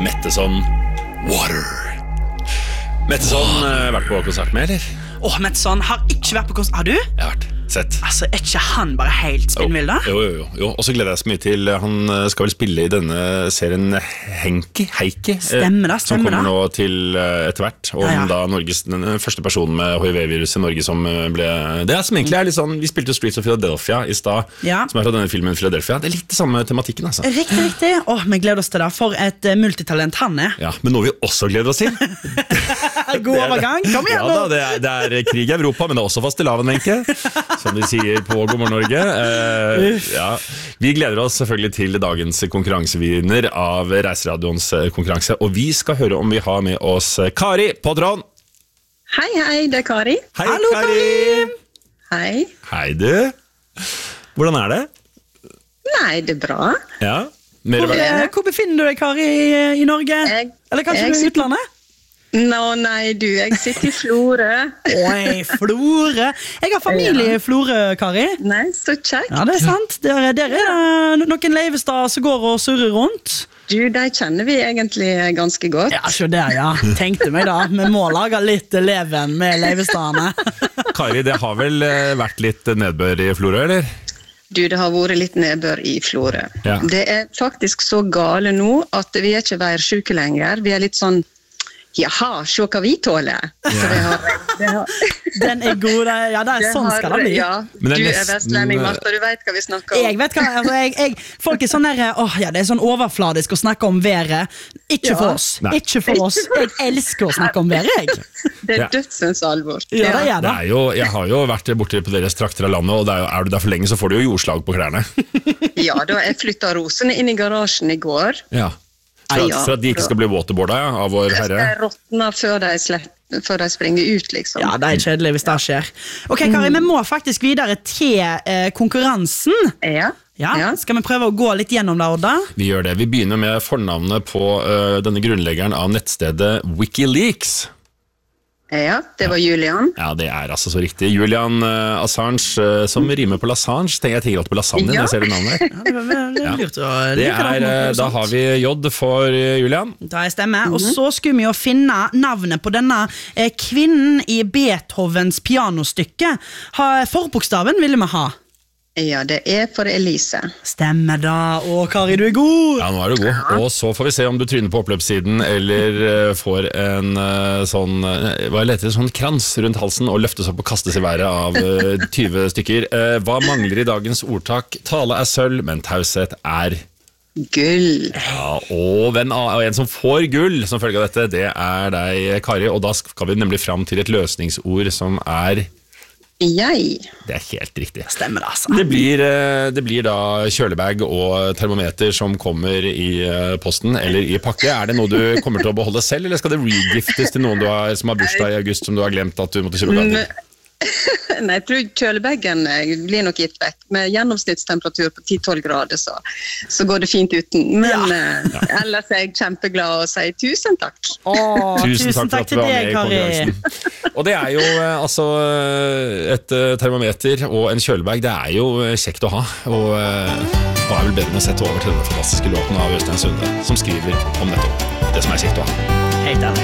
Metteson Water. Metteson, vært på konsert med, eller? Metteson har ikke vært på konsert. Har du? Jeg har vært. Sett. Altså, ikke han bare helt spinnvill da? Jo. Og så gleder jeg så mye til han skal vel spille i denne serien Heike. Stemmer da. Som kommer nå til etter hvert. Om da den første personen med HIV-virus i Norge som ble... Det som egentlig litt sånn, vi spilte Streets of Philadelphia i sted, som fra denne filmen Philadelphia. Det litt det samme tematikken, altså. Riktig. Vi gleder oss til det. For et multitalent han Ja, men noe vi også gleder oss til. God overgang, kom igjen nå! Ja da, det krig i Europa, men det også fastelavn, Wenche. Som de sier på God morgen Norge. Vi gleder oss selvfølgelig til dagens konkurransevinner av Reiseradioens konkurranse. Og vi skal høre om vi har med oss Kari på tråden. Hei, det Kari. Hei, hallo, Kari. Hei. Hei, du. Hvordan det? Nei, det bra. Ja. Hvor befinner du deg, Kari, i Norge? Eller kanskje du i utlandet? Nei, jeg sitter i Florø. Florø. Jeg har familie i Florø, Kari. Nei, så kjekt. Ja, det sant. Der er noen leivestad som går og surrer rundt. Du, de kjenner vi egentlig ganske godt. Ja, så der, tenkte meg da. Vi må lage litt leven med leivestadene. Kari, det har vel vært litt nedbør i Florø, eller? Du, det har vært litt nedbør i Florø. Ja. Det er faktisk så gale nå at vi er ikke værsjuke lenger. Vi er litt sånn jaha, se hva vi tåler. Den er god, ja, det er sånn skal det bli. Ja, du er vestlending, Martha, du vet hva vi snakker om. Jeg vet hva, folk er sånn der, det er sånn overfladisk å snakke om været. Ikke for oss, ikke for oss. Jeg elsker å snakke om været, jeg. Det er dødsens alvor. Ja, det er det. Jeg har jo vært borte på deres trakter av landet, og er du der for lenge, så får du jo jordslag på klærne. Ja, da jeg flyttet rosene inn i garasjen i går. Ja. For at de ikke skal bli waterboarda av vår herre. Jeg råtner før de springer ut, liksom. Ja, det er kjedelig hvis det skjer. Ok, Kari, vi må faktisk videre til konkurransen. Ja. Skal vi prøve å gå litt gjennom det, Odda? Vi gjør det. Vi begynner med fornavnet på denne grunnleggeren av nettstedet Wikileaks. Ja, det var Julian. Ja, det er altså så riktig. Julian Assange, som rimer på Lassange. Jeg tenker alltid på lasagne når jeg ser det navnet. Da har vi J for Julian. Da stemmer. Og så skulle vi jo finne navnet på denne kvinnen i Beethovens pianostykke. Forbokstaven ville vi ha. Ja, det er for Elise. Stemmer da. Kari, du er god. Ja, nå er du god. Og så får vi se om du tryner på oppløpssiden, eller får en sånn krans rundt halsen og løftes opp og kastes i været av 20 stykker. Hva mangler i dagens ordtak? Tale er sølv, men taushet er... gull. Ja, og en som får gull som følge av dette, det er deg, Kari. Og da skal vi nemlig fram til et løsningsord som er... Jeg. Det er helt riktig. Stemmer det, altså. Det blir da kjølebag og termometer som kommer i posten, eller i pakke. Er det noe du kommer til å beholde selv, eller skal det regiftes til noen som har bursdag i august, som du har glemt at du måtte kjøpe gaver til? Nei, jeg tror kjølebagen blir nok gitt vekk. Med gjennomsnittstemperatur på 10-12 grader, så går det fint uten. Men ellers er jeg kjempeglad og sier tusen takk. Tusen takk til deg, Kari. Og det er jo altså et termometer og en kjølebag. Det er jo kjekt å ha. Og hva er vel bedre enn å sette over til denne fantastiske låten av Øystein Sunde, som skriver om nettopp det som er kjekt å ha. Helt ærlig.